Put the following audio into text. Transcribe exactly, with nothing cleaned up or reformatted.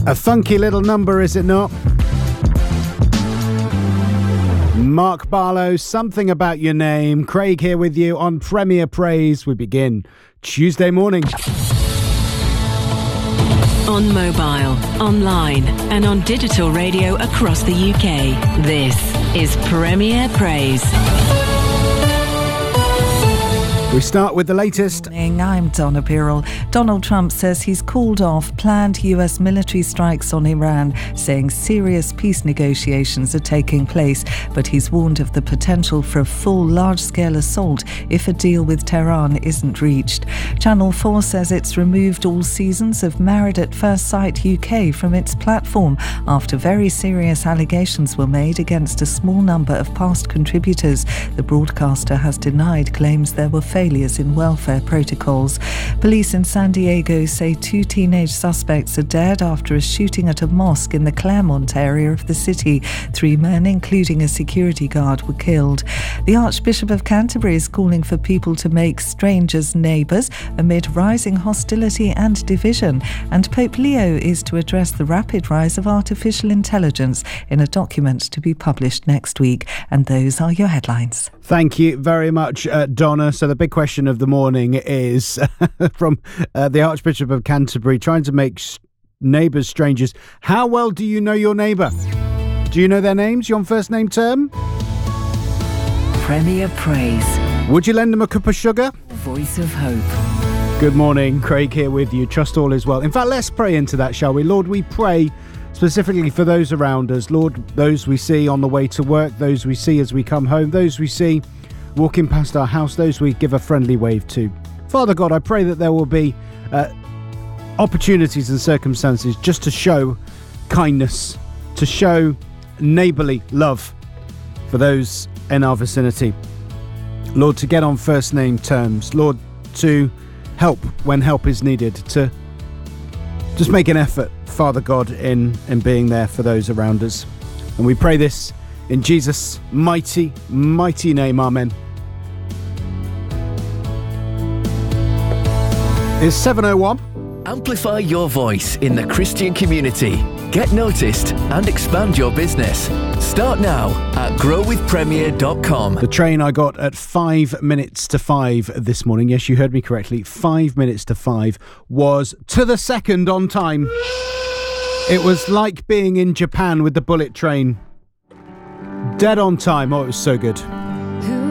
A funky little number, is it not? Mark Barlow, Something About Your Name. Craig here with you on Premier Praise. We begin Tuesday morning. On mobile, online and on digital radio across the U K. This is Premier Praise. We start with the latest. Morning, I'm Donna Pirrell. Donald Trump says he's called off planned U S military strikes on Iran, saying serious peace negotiations are taking place, but he's warned of the potential for a full large-scale assault if a deal with Tehran isn't reached. Channel four says it's removed all seasons of Married at First Sight U K from its platform after very serious allegations were made against a small number of past contributors. The broadcaster has denied claims there were failures in welfare protocols. Police in San Diego say two teenage suspects are dead after a shooting at a mosque in the Claremont area of the city. Three men, including a security guard, were killed. The Archbishop of Canterbury is calling for people to make strangers neighbours amid rising hostility and division. And Pope Leo is to address the rapid rise of artificial intelligence in a document to be published next week. And those are your headlines. Thank you very much, uh, Donna. So the big question of the morning is from uh, the Archbishop of Canterbury, trying to make sh- neighbours strangers. How well do you know your neighbour? Do you know their names? You on first name term? Premier Praise. Would you lend them a cup of sugar? Voice of Hope. Good morning, Craig here with you. Trust all is well. In fact, let's pray into that, shall we? Lord, we pray specifically for those around us. Lord, those we see on the way to work, those we see as we come home, those we see walking past our house, those we give a friendly wave to. Father God, I pray that there will be uh, opportunities and circumstances just to show kindness, to show neighbourly love for those in our vicinity. Lord, to get on first name terms. Lord, to help when help is needed, to just make an effort, Father God, in, in being there for those around us. And we pray this in Jesus' mighty, mighty name. Amen. It's seven oh one. Amplify your voice in the Christian community. Get noticed and expand your business. Start now at grow with premier dot com. The train I got at five minutes to five this morning, yes, you heard me correctly, five minutes to five, was to the second on time. It was like being in Japan with the bullet train. Dead on time. Oh, it was so good.